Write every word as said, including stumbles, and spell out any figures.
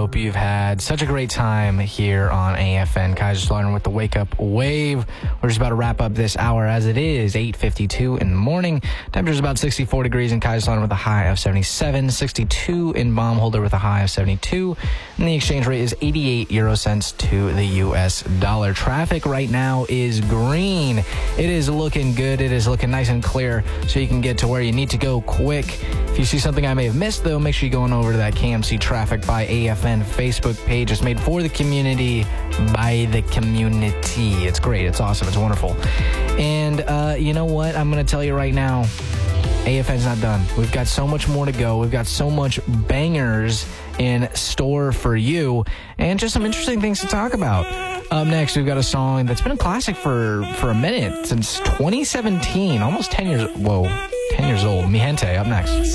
hope you've had such a great time here on A F N Kaiserslautern with the Wake Up Wave. We're just about to wrap up this hour as it is eight fifty-two in the morning. Temperature's about sixty-four degrees in Kaiserslautern with a high of seventy-seven, sixty-two in Baumholder with a high of seventy-two, and the exchange rate is eighty-eight euro cents to the U S dollar. Traffic right now is green. It is looking good. It is looking nice and clear so you can get to where you need to go quick. If you see something I may have missed, though, make sure you go on over to that K M C Traffic by A F N Facebook page. It's made for the community, by the community. It's great. It's awesome. It's wonderful. And uh, you know what? I'm going to tell you right now, A F N's not done. We've got so much more to go. We've got so much bangers in store for you and just some interesting things to talk about. Up next, we've got a song that's been a classic for, for a minute, since twenty seventeen, almost ten years, whoa, ten years old. Mi Gente, up next.